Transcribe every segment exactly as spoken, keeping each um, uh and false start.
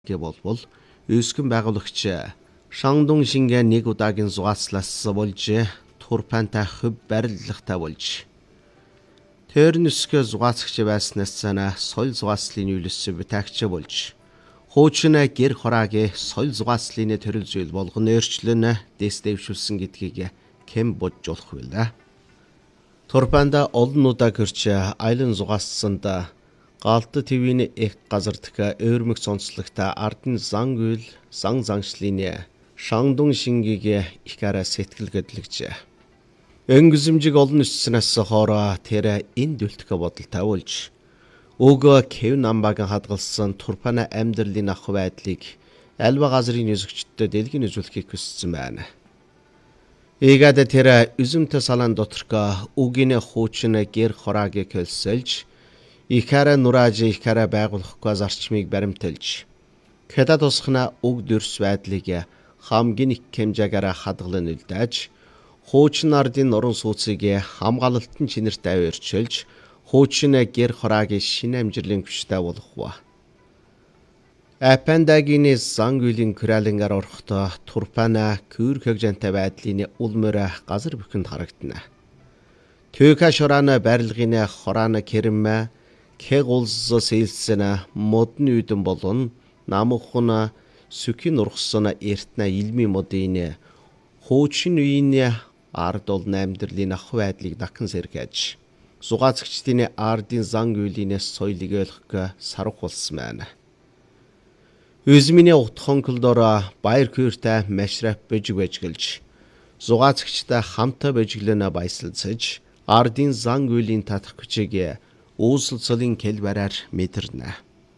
гэ болбол өсгөн байгуулагч Шандун шингээ нэг удаагийн зугаацлаас болж турпантай хөв барилгатай болж Тэрнэсгэ зугаацагч байснаас цаана соёл зугаацлын үйлс бүтаагч болж хуучны гэр хораагийн соёл зугаацлын төрөл зүйл болгон өөрчлөн дэс дэвшүүлсэн гэдгийг кем бодж болох байлаа. Турпанда олон удаа гэрч айлын зугаацсанд галт твийн их газар дэх өөрмөг цонцлогта ардын зан гүйл сан заншлын Шандун шингийг их араа сэтгэл хөдлөгч. Өнгөзөмжиг олон өсснээс хоороо тэр энэ дүлтгэ бодолтой болж өгөө кев намбаг хадгалсан турпана амьдралын ах байдлыг альва газрын үзэгчдэд дэлгэн үзүүлэхийг хүссэн байна. Ийгад тэр үзэмтэй салан доторх үгийн хуучин гэр хораагийг хөлсөлж ихара нурааж ихара байгуулахгүй зарчмыг баримталж хэдэ тусхна үг дөрс байдлыг хамгийн их хэмжээгээр хадгалан үлдээж хуучин ардын нуран сууцыг хамгаалалтын чинэртэй өөрчилж хуучин гэр хораагийн шинэ амжилтын хүчтэй болгохгүй. Апандагийн зангүйлийн кралингаар орохдоо турпана көр хөгжөнтэй байдлын улмөр газар бүхэнд харагдана. Төка шораана барилгын хораана кэрмэ кэгулс сэлсэнэ модны үдэн болон намхуна сүкин ургасна эртнэ илми модын хуучин үеийн ард олон амьдралын ах байдлыг дахин сэргээж зугаацагчдын ардын зан гүйлийн соёлыг ойлгох сарах болсон байна. Үзминий утхонклдор баяр күртэй машрап бэж бэжгэлж зугаацагчтай хамтаа бэжглэнэ баясалцаж ардын зан гүйлийн татах хүчийг үүсэлцлийн хэлбэрээр мэдэрнэ.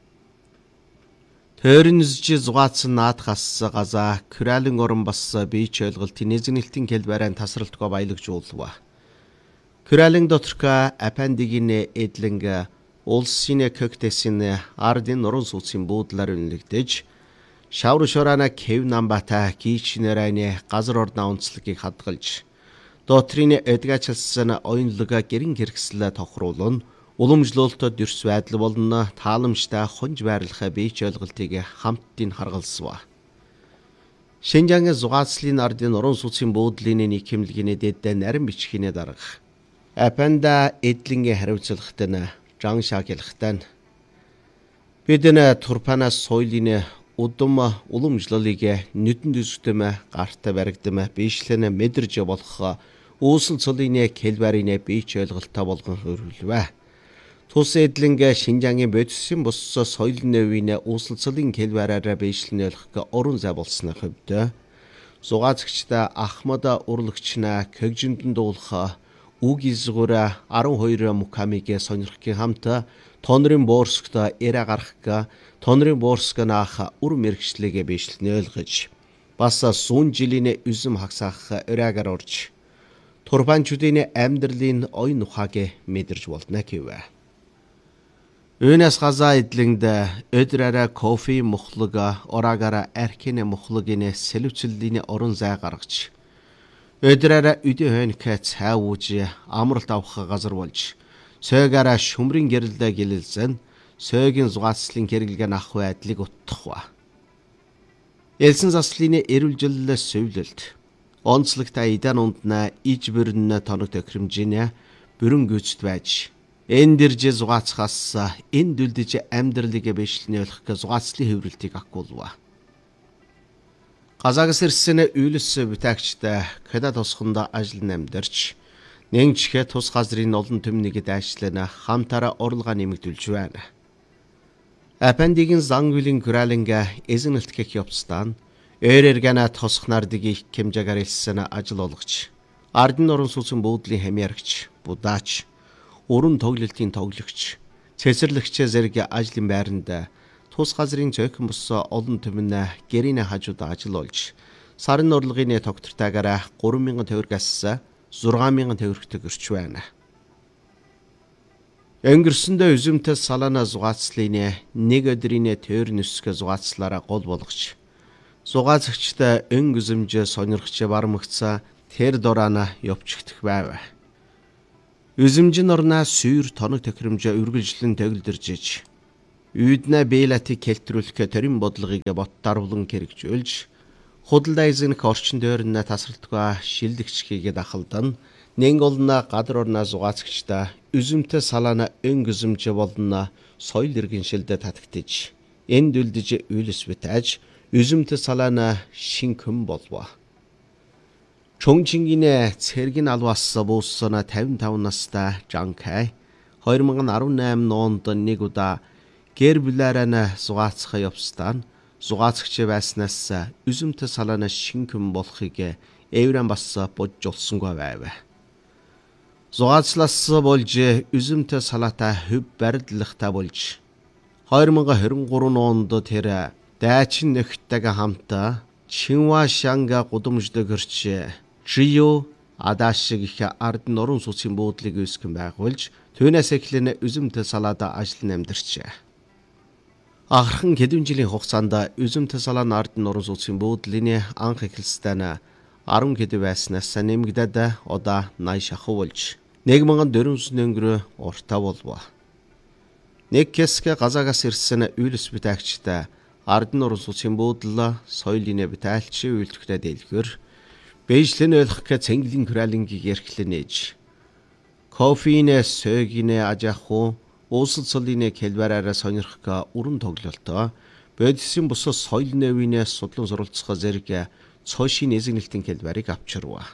Тэрнэсжи зугаацсан наадхас газа кралин орон бас бийч ойлголтын нэзгнэлтийн хэлбэрээр тасралтгүй баялагж уулва. Кралин доторх апандигийн эдлэнг улсын көгтэсийн ардын нуран сууцын буудлаар үнэлэгдэж шавар шораана кев намбата кичнэрайны газар ордны онцлогийг хадгалж дотрийн эдгачилсан оюнлага гэрэн хэрэгслээ тохируулн уламжлуулалтад дөрс байдал болно тааламжтай хонж байрлахаа бийч ойлголтыг хамтдын харгалсва. Шинжаангийн зугаацлын ардын нуран сууцын буудлын нэг хэмлэгийн дэдэ нарийн бичгийн дарга апанда эдлэнгийн хариуцлагатай нь жан шагилхтай бидэн турпана соёлын удам уламжлалыг нүдэн дэвсдэм гартай баригдэм биешлэн мэдэрж болох үүсэл цолын хэлбэрийн бийч ойлголттой болгон хөрвөлвэ. Тус эдлэнг Шинжаангийн бодисын бус соёл нөвийн үүсэл цолын хэлбэрээр биешлэн ойлгох орон зай болсны хувьд зугаацагчтай Ахмад урлагчна кэгжиндэн дуулах үг изгүүр арван хоёр мукамиг сонирхгийн хамт тонрын боорсгт эра гарах тонрын боорсг наах үр мэрэгчлэгээ биешлэн ойлгож бас сүүн жилийн үзэм хагсаах өраагаар орж турпанчуудын амьдралын оюун ухааг мэдэрж болдно гэв. Өнөөс газа эдлэнд өдрөөрэ кофе мухлаг ораагаараа архины мухлагын сэлвчлийн орон зай гаргаж өдрөөрэ үдэ хөнх цай ууж амралт авах газар болж сойгаараа шүмрийн гэрэлдэ гэлэлзэн сойгийн зугаацлын хэрэглэгэн ах байдлыг утгах. Элсэн заслын эрүүлжил сөүлэлт онцлогтой идан ундна иж бүрэн тоног тохиромжийн бүрэн гүйцэд байж эндэрж зугаацхаас энэ дүлдэж амьдралыг биешлэн ойлгох зугаацлын хэврэлтийг агуулва. Казагс ирсэн үйлс бүтаагчтай хэдэ тусханд ажил намдарч нэгчхэ тус газрын олон төмнийгэд ажиллана хамтаараа орлогоо нэмэгдүүлж байна. Апандигийн зангүйлийн кралинга эзэнэлтгэх явцдаа өөрэргэнэ тосхнардыг их хэмжээгээр илсэн ажил олгож ардын орон сууцын буудлын хамиарагч будаач уран тоглолтын тоглогч цэцэрлэгч зэрэг ажлын байранд тус газрын зөөхөн бус олон төмөн гэрийн хажууд ажил олж сарын орлогын тогтвортойгоор гурван мянган төгрөгөөс зургаан мянган төгрөгт өрч байна. Өнгөрсөндөө үзэмтэй салаана зугаацлын нэг өдрийн Тэрнэсгэ зугаацлаараа гол болгож зугаацагчтай өнгөзөмж сонирхч бармагцаа тэр дораана явчихдах байв. Үзэмжин орнаа сүйр тоног тохиромжоо үргэлжлэн төгөлдөржиж үйднэ бэлати келтрүүлэхэ төрийн бодлогыг боттаруулан хэрэгжүүлж худалдаа эзэнх орчин дээрнэ тасралтгүй шилдэгчхийгээд ахалдан нэн олна гадар орна зугаацгчда üzümтэй салаана өн üzümж болно соёл иргэншилдэ татагдж энд үлдэж үйлс битэж üzümтэй салаана шинхэн болов. Чонгчингинэ цэргийн алваасса бууссана тавин таван настай Жанкай хоёр мянган арван найман онд нэг удаа гэр бүлээрээ зугаацах явстан зугаацагч байснаас üzümтэй салаана шинхэн болохыг эврэн бас бодж олсонгүй байв. Зугаацлаас болж üzümтэй салаатай хөв барилдлагатай болж хоёр мянган хорин гурван онд тэр дайчин нөхдөйг хамт Чинвашанга гудамждаг гэрч Жио Адашиг их ард нуран сүсгийн буудлыг үүсгэн байгуулж түүнээс эхлэн üzümтэй салаада ажил намдэрчээ. Ахархан хэдэн жилийн хугацаанд üzümтэй салааны ард нуран сүсгийн буудлын анх эхэлсдэн арван хэд байснаас нэмэгдээд одоо най шахав болж нэг мянган дөрвөн жүз өнгөрөө уртаа болов. Нэг хэсэг газаагаас ирсэн үйлс битаагчтай ард нуран сүсгийн буудлаа соёлын битайлч үйлдвэртэй дэлгэр Бэжлэн ойлгох цэнгэлийн хүрээлэнгийг эрхлэн ээж. Кофеинэ сойгинэ ажааху уусал цолинэ хэлбэраараа сонирхох уран тоглолтоо бодисын бусад соёл нэвинэ судлан суралцах зэрэг цоошийн эзэгнэлтийн хэлбэрийг авчирва.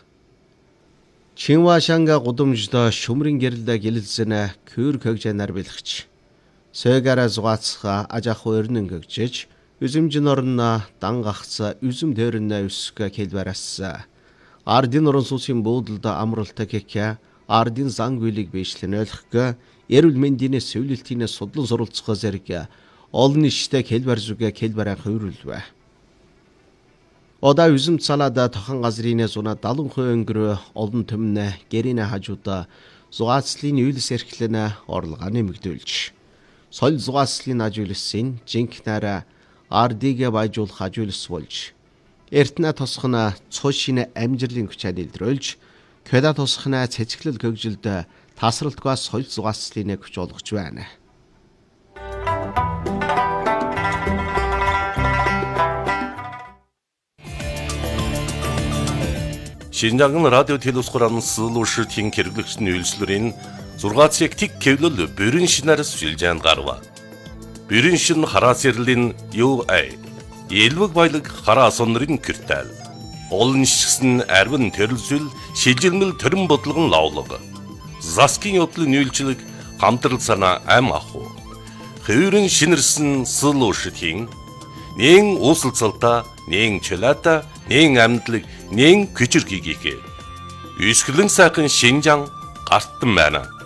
Чинвашанга гудамжда шүмрийн гэрэлдэ гэлэлзэнэ көр көгжэнэр бэлгч. Сойгаараа зугаацха ажааху өрнөн гөгжиж üzümжин орно дан гахца üzüm дээрнэ өсгө хэлбэраас ардын орон сүсгийн буудлда амралтай гэхэ ардын зан гүйлийг бэжлэн ойлгох эрүүл мэндийн сөүлэлтийн судлан суралцах зэрэг олон иштэй хэлбэр зүгэ хэлбэрэн хувирлвэ. Ода üzüm салаада тохон газрын зуна седьмдесят процент өнгөрөө олон төмнө гэринэ хажуудаа зугаацлын үйлс эрхлэнэ орлогоо нэмэгдүүлж соёл зугаацлын ажуулсан жинкнараа ардыг баяжуулах ажуулс болж эртнэ тосхна цоошин амжилын хүчээр илрүүлж кэда тосхна цэцгэлэл гөгжилд тасралтгүй соёл зугаацлын хүч олгож байна. Шинжаан радио телевизхоран суулуушртын хэрэглэгчдийн үйлслэрийн зургаацыг тик кевлэл бүрэн шинээр сүлжээн гарва. Бүрэн шин хараас ярлийн ю эй Элвэг баялаг хараа сонрын киртэл. Олон шигсэн арвин төрөлсөл шилжилмэл төрөн бодлогон лавлаг. Заскин yoдлын үйлчлэг хамтрал санаа ам аху. Хөврөн шинэрсэн суулуушртын нэн уусалцалта, нэн чөлата, нэн амьдлаг, нэн күчир гигийг. Үсгэлэн сайхан Шинжаан гартан байна.